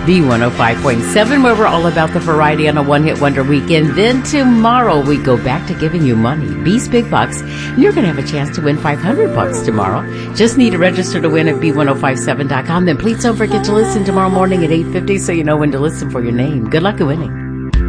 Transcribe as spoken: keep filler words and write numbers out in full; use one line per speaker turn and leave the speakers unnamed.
B one oh five point seven, where we're all about the variety on a one-hit wonder weekend. Then tomorrow we go back to giving you money, B's Big Bucks, and you're going to have a chance to win five hundred bucks tomorrow. Just need to register to win at B ten fifty-seven dot com. Then please don't forget to listen tomorrow morning at eight fifty so you know when to listen for your name. Good luck at winning.